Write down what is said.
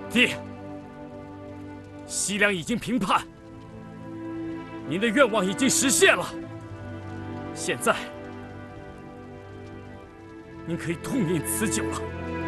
爹，西凉已经平叛，您的愿望已经实现了。现在，您可以痛饮此酒了。